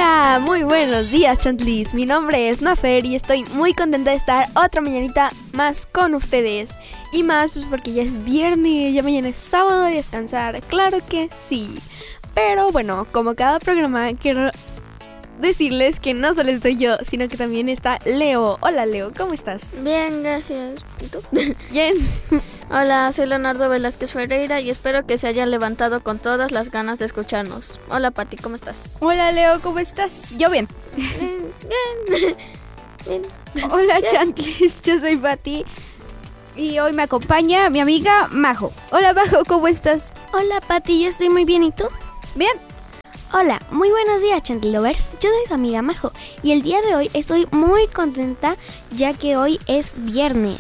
Hola, muy buenos días, Chantlis. Mi nombre es Mafer y estoy muy contenta de estar otra mañanita más con ustedes. Y más pues porque ya es viernes, ya mañana es sábado de descansar, claro que sí. Pero bueno, como cada programa quiero decirles que no solo estoy yo, sino que también está Leo. Hola Leo, ¿cómo estás? Bien, gracias. ¿Y tú? Bien. Hola, soy Leonardo Velázquez Ferreira y espero que se hayan levantado con todas las ganas de escucharnos. Hola Pati, ¿cómo estás? Hola Leo, ¿cómo estás? Yo bien. Bien. Hola Chantlis, yo soy Pati y hoy me acompaña mi amiga Majo. Hola Majo, ¿cómo estás? Hola Pati, yo estoy muy bien, ¿y tú? Bien. Hola, muy buenos días Chanty Lovers, yo soy su amiga Majo y el día de hoy estoy muy contenta ya que hoy es viernes.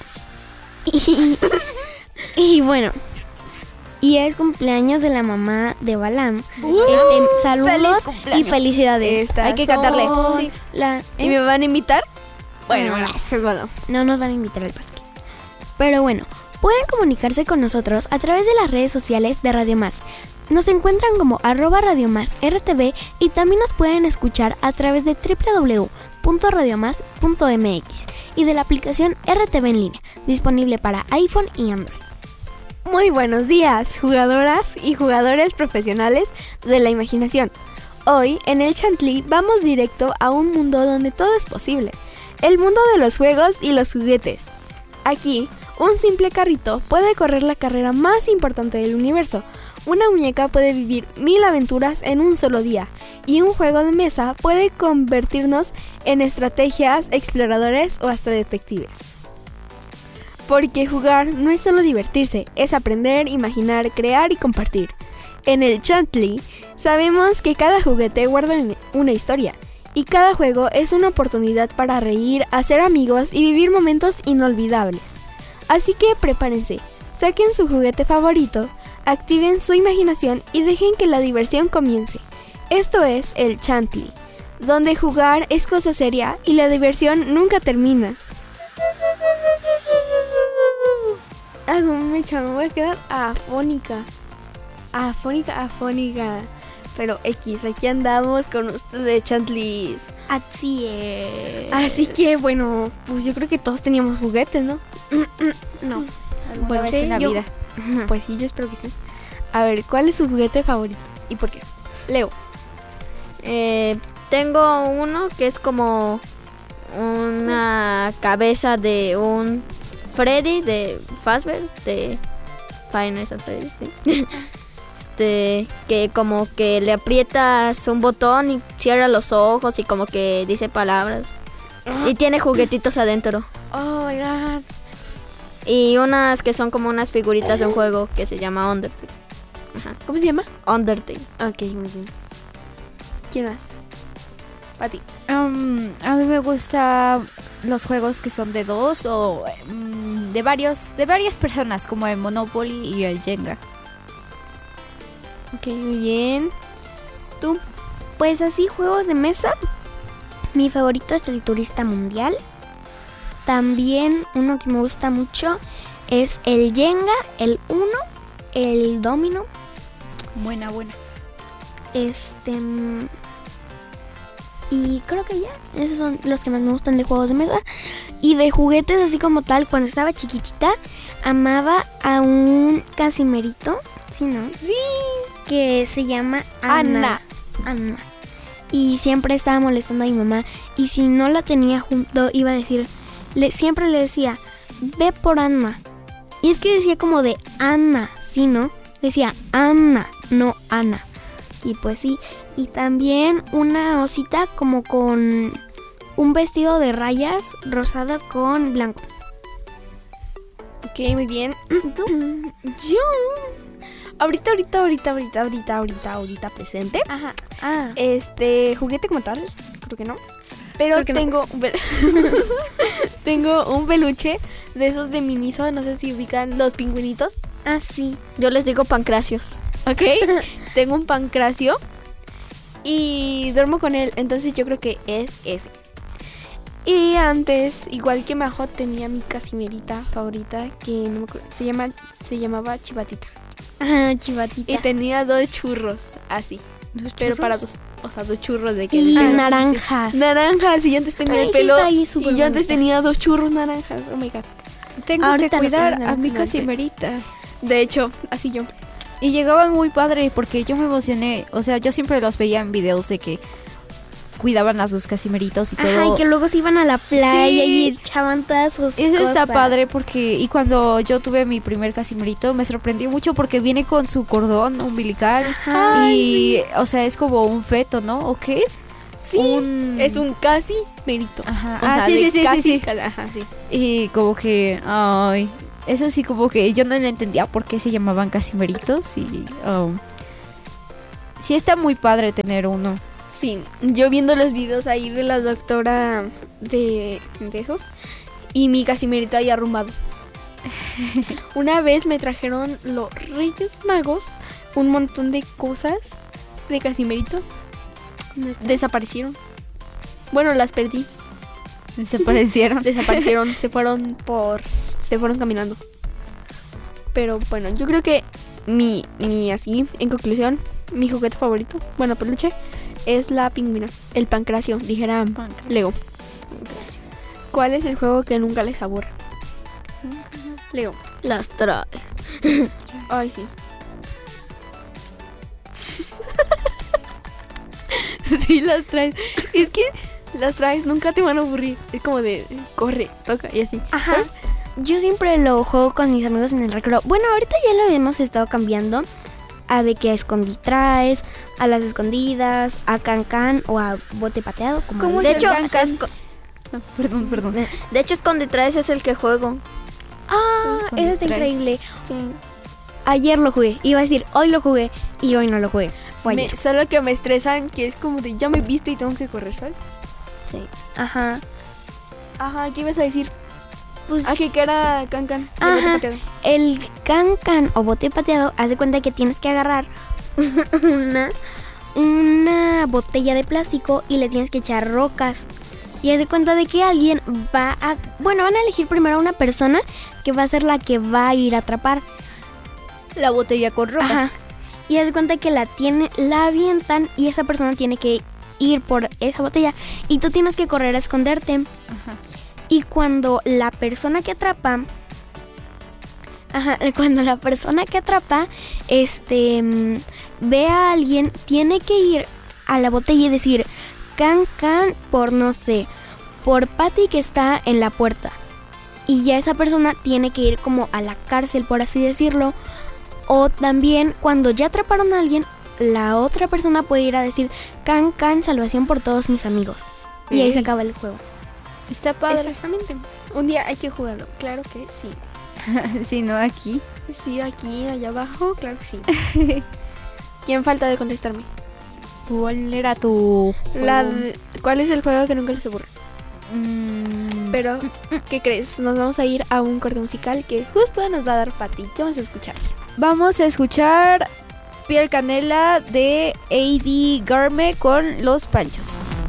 Y bueno, y es cumpleaños de la mamá de Balam. Saludos y felicidades. Hay que cantarle. Sí. ¿Y me van a invitar? Bueno, No. gracias, bueno. No nos van a invitar al pastel. Pero bueno, pueden comunicarse con nosotros a través de las redes sociales de Radio Más. Nos encuentran como @RadioMásRTV y también nos pueden escuchar a través de www.radiomás.mx y de la aplicación RTV en línea, disponible para iPhone y Android. Muy buenos días, jugadoras y jugadores profesionales de la imaginación. Hoy, en el Chantlí, vamos directo a un mundo donde todo es posible. El mundo de los juegos y los juguetes. Aquí, un simple carrito puede correr la carrera más importante del universo. Una muñeca puede vivir 1000 aventuras en un solo día. Y un juego de mesa puede convertirnos en estrategias, exploradores o hasta detectives. Porque jugar no es solo divertirse, es aprender, imaginar, crear y compartir. En el Chantlí sabemos que cada juguete guarda una historia y cada juego es una oportunidad para reír, hacer amigos y vivir momentos inolvidables. Así que prepárense, saquen su juguete favorito, activen su imaginación y dejen que la diversión comience. Esto es el Chantlí, donde jugar es cosa seria y la diversión nunca termina. Me voy a quedar afónica. Pero X, aquí andamos con ustedes, Chantlis. Así es. Así que bueno, pues yo creo que todos teníamos juguetes, ¿no? No. Bueno, vez sí, en la vida. Pues sí, yo espero que sí. A ver, ¿cuál es su juguete favorito? ¿Y por qué? Leo. Tengo uno que es como una cabeza de un Freddy de Fazbear, de Five Nights at Freddy's, ¿sí? Que como que le aprietas un botón y cierra los ojos y como que dice palabras. Y tiene juguetitos adentro. Oh my god. Y unas que son como unas figuritas de un juego que se llama Undertale. Ajá. ¿Cómo se llama? Undertale. Ok, muy bien. ¿Quién más? Pati. A mí me gustan los juegos que son de dos o de varias personas, como el Monopoly y el Jenga. Ok, muy bien. ¿Tú? Pues así, juegos de mesa. Mi favorito es el Turista Mundial. También uno que me gusta mucho es el Jenga, el Uno, el Domino. Buena. Y creo que ya, esos son los que más me gustan de juegos de mesa. Y de juguetes así como tal, cuando estaba chiquitita, amaba a un casimerito, ¿sí, no? Sí. Que se llama Ana. Y siempre estaba molestando a mi mamá. Y si no la tenía junto, iba a decir, siempre le decía, ve por Ana. Y es que decía como de Ana, ¿sí, no? Decía Ana, no Ana. Y pues sí. Y también una osita como con un vestido de rayas rosado con blanco. Ok, muy bien. ¿Tú? Yo. Ahorita presente. Ajá. Juguete como tal, creo que no. Pero Creo que tengo tengo un peluche de esos de Miniso, no sé si ubican los pingüinitos. Ah, sí. Yo les digo pancracios. Ok. Tengo un pancracio y duermo con él, entonces yo creo que es ese. Y antes, igual que Majo, tenía mi casimerita favorita que no me acuerdo, se llamaba Chivatita. Ah, Chivatita. Y tenía 2 churros, así. pero para dos. O sea, 2 churros de que Y pelo. naranjas. Naranjas, y yo antes tenía Ay, el sí pelo. está ahí súper Y yo antes bonita. tenía 2 churros naranjas. Oh my god. Tengo Ahorita que los cuidar tengo, a mi no, Casimerita. De hecho, así yo. Y llegaban muy padre porque yo me emocioné. O sea, yo siempre los veía en videos de que cuidaban a sus casimeritos y todo. Ajá, y que luego se iban a la playa Sí. y echaban todas sus Eso está cosas. padre porque... Y cuando yo tuve mi primer casimerito me sorprendió mucho porque viene con su cordón umbilical. Ajá. Y, o sea, es como un feto, ¿no? ¿O qué es? Sí, es un casi merito. Ajá. O sea, sí, de sí, sí, casi, sí, sí. Ajá, sí. Y como que... Ay... Eso sí, como que yo no le entendía por qué se llamaban casimeritos. Y... sí está muy padre tener uno. Sí, yo viendo los videos ahí de la doctora de esos y mi casimerito ahí arrumbado. Una vez me trajeron los Reyes Magos un montón de cosas de casimerito. Desaparecieron. Bueno, las perdí. Desaparecieron. Desaparecieron, se fueron caminando. Pero bueno, yo creo que así, en conclusión, mi juguete favorito, bueno, peluche, es la pingüina, el pancracio, dijera Leo. ¿Cuál es el juego que nunca les aburre? Leo. Las traes. Ay, sí. Sí, las traes. Es que las traes, nunca te van a aburrir. Es como de corre, toca y así. Ajá. ¿Sabes? Yo siempre lo juego con mis amigos en el recreo. Bueno, ahorita ya lo hemos estado cambiando a de que a esconditraes, a las escondidas, a can o a bote pateado. Como De hecho, Perdón. de hecho, Esconditraes es el que juego. Ah, eso está esconditraes. increíble. Sí. Ayer lo jugué. Iba a decir, hoy lo jugué y hoy no lo jugué. Fue ayer. Solo que me estresan, que es como de ya me viste y tengo que correr, ¿sabes? Sí. Ajá. Ajá, ¿qué ibas a decir? Pues, Que era can. Ajá. El can o bote pateado hace cuenta que tienes que agarrar una botella de plástico y le tienes que echar rocas. Y hace cuenta de que alguien van a elegir primero a una persona que va a ser la que va a ir a atrapar. La botella con rocas. Ajá. Y hace cuenta que la avientan y esa persona tiene que ir por esa botella y tú tienes que correr a esconderte. Ajá. Y cuando la persona que atrapa, ve a alguien, tiene que ir a la botella y decir can por no sé, por Patty que está en la puerta. Y ya esa persona tiene que ir como a la cárcel, por así decirlo. O también cuando ya atraparon a alguien, la otra persona puede ir a decir can, salvación por todos mis amigos. Y ahí se acaba el juego. Está padre. Exactamente. Un día hay que jugarlo, claro que sí. Sí, no aquí. Sí, aquí, allá abajo, claro que sí. ¿Quién falta de contestarme? ¿Cuál era tu juego? ¿Cuál es el juego que nunca les aburre? Mm, Pero, ¿qué crees? Nos vamos a ir a un corte musical que justo nos va a dar Pati. ¿Qué vamos a escuchar? Vamos a escuchar Piel Canela de A.D. Garme con Los Panchos.